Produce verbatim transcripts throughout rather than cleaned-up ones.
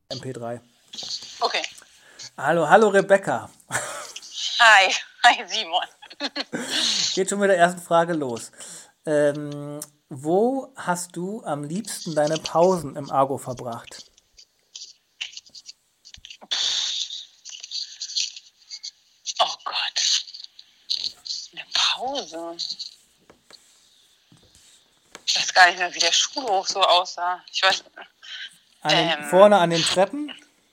M P drei. Okay. Hallo, hallo Rebecca. Hi, hi Simon. Geht schon mit der ersten Frage los. Ähm, wo hast du am liebsten deine Pausen im Argo verbracht? Oh Gott. Eine Pause. Ich weiß gar nicht mehr, wie der Schulhof so aussah. Ich weiß. An den, Ähm, vorne an den Treppen?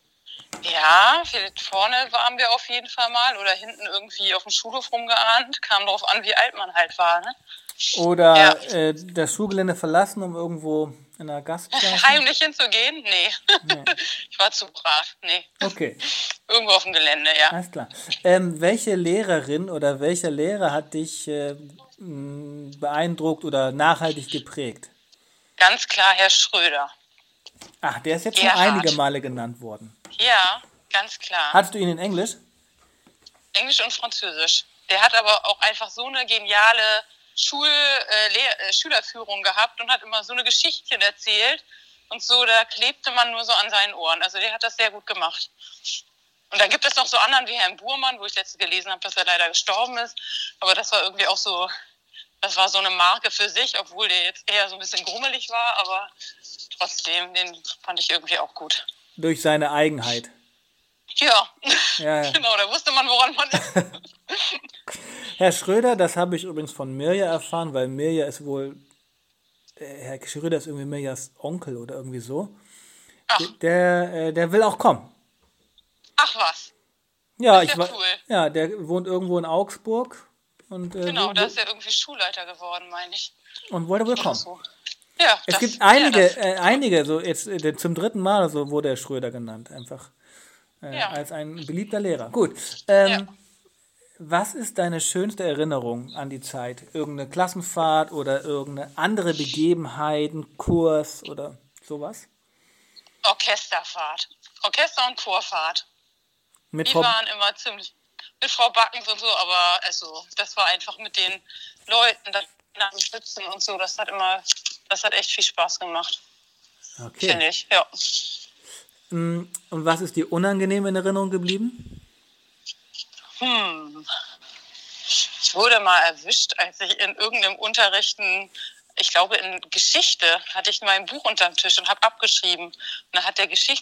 Ja, vorne waren wir auf jeden Fall mal oder hinten irgendwie auf dem Schulhof rumgeahnt. Kam drauf an, wie alt man halt war, ne? Oder Ja. äh, das Schulgelände verlassen, um irgendwo in einer Gaststraße? Heimlich hinzugehen? Nee. Nee. Ich war zu brav. Nee. Okay, Irgendwo auf dem Gelände, ja. alles klar. Ähm, welche Lehrerin oder welcher Lehrer hat dich äh, mh, beeindruckt oder nachhaltig geprägt? Ganz klar Herr Schröder. Ach, der ist jetzt schon Gerhard. einige Male genannt worden. Ja, ganz klar. Hattest du ihn in Englisch? Englisch und Französisch. Der hat aber auch einfach so eine geniale Schul, äh, Lehr- äh, Schülerführung gehabt und hat immer so eine Geschichtchen erzählt und so, da klebte man nur so an seinen Ohren. Also der hat das sehr gut gemacht. Und dann gibt es noch so anderen wie Herrn Burmann, wo ich letztens gelesen habe, dass er leider gestorben ist. Aber das war irgendwie auch so, das war so eine Marke für sich, obwohl der jetzt eher so ein bisschen grummelig war, aber trotzdem, den fand ich irgendwie auch gut. Durch seine Eigenheit. Ja, Ja, ja. genau, da wusste man, woran man ist. Herr Schröder, das habe ich übrigens von Mirja erfahren, weil Mirja ist wohl, äh, Herr Schröder ist irgendwie Mirjas Onkel oder irgendwie so. Ach, Der, äh, der will auch kommen. ach was. Ja, ist ich ja war, cool. ja, der wohnt irgendwo in Augsburg und, äh, Genau, will- da ist er irgendwie Schulleiter geworden, meine ich. und wollte wohl Oder kommen. so. Ja, Es das, gibt ja, einige, das, äh, einige, so jetzt äh, zum dritten Mal oder so wurde er Schröder genannt, einfach äh, ja, als ein beliebter Lehrer. Gut. Ähm, ja. Was ist deine schönste Erinnerung an die Zeit? Irgendeine Klassenfahrt oder irgendeine andere Begebenheit, ein Kurs oder sowas? Orchesterfahrt. Orchester- und Chorfahrt. Mit Die Frau, waren immer ziemlich mit Frau Backens und so, aber also das war einfach mit den Leuten da am Sitzen und so, das hat immer, das hat echt viel Spaß gemacht, okay. finde ich, ja. Mm, Und was ist dir unangenehm in Erinnerung geblieben? Hm. Ich wurde mal erwischt, als ich in irgendeinem Unterrichten, ich glaube in Geschichte, hatte ich mein Buch unterm Tisch und habe abgeschrieben. Und da hat der Geschichts